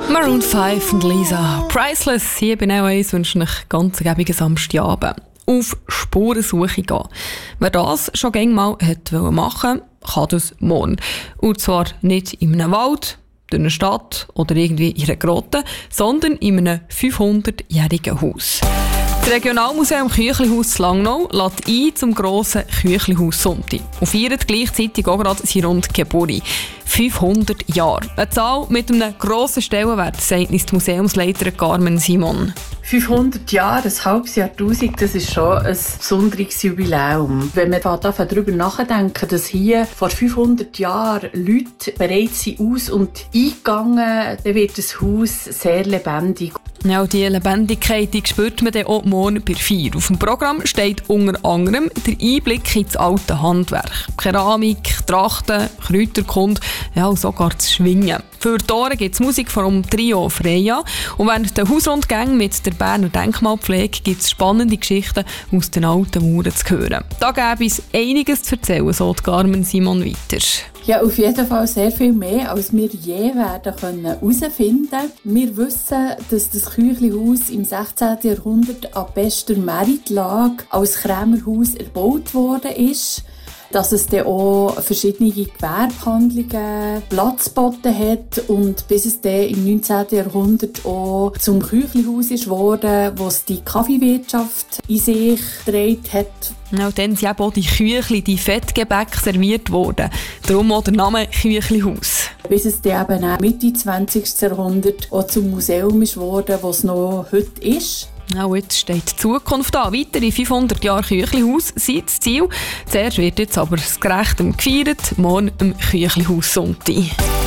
Maroon 5 und Lisa. Priceless. Hier bin auch eins, wünsche euch ganz gäbigen Samstagabend. Auf Spurensuche gehen. Wer das schon gäng mal machen wollte, kann das morgen. Und zwar nicht in einem Wald, in einer Stadt oder irgendwie in einer Grotte, sondern in einem 500-jährigen Haus. Das Regionalmuseum Küchlihaus Langnau lädt ein zum grossen Küchlihaus Sonntag und feiert gleichzeitig auch gerade seine runde Geburt. 500 Jahre. Eine Zahl mit einem grossen Stellenwert, sagt uns die Museumsleiterin Carmen Simon. 500 Jahre, ein halbes Jahrtausend, das ist schon ein besonderes Jubiläum. Wenn wir darüber nachdenken, dass hier vor 500 Jahren Leute bereits aus- und eingegangen, dann wird das Haus sehr lebendig. Ja, diese Lebendigkeit die spürt man dann auch morgen bei 4. Auf dem Programm steht unter anderem der Einblick ins alte Handwerk. Keramik, Trachten, Kräuterkunde, ja, und sogar das Schwingen. Für die Ohren gibt es Musik vom Trio Freya. Und während der Hausrundgänge mit der Berner Denkmalpflege gibt es spannende Geschichten aus den alten Mauern zu hören. Da gäbe es einiges zu erzählen, so die Carmen Simon weiter. Ja, auf jeden Fall sehr viel mehr, als wir je werden herausfinden können. Wir wissen, dass das Küchlihaus im 16. Jahrhundert an bester Meritlage als Krämerhaus erbaut worden ist. Dass es dann auch verschiedene Gewerbehandlungen Platz geboten hat und bis es dann im 19. Jahrhundert auch zum Küchlihaus ist worden, was die Kaffeewirtschaft in sich getragen hat. Ja, und dann sind eben auch die Küchli, die Fettgebäcke serviert worden. Darum auch der Name Küchlihaus. Bis es dann eben auch Mitte 20. Jahrhundert auch zum Museum ist worden, was es noch heute ist. Ja, jetzt steht die Zukunft an. Weitere 500 Jahre Küchlihaus sind das Ziel. Zuerst wird jetzt aber das Gerecht gefeiert, morgen am Küchlihaus Sonntag.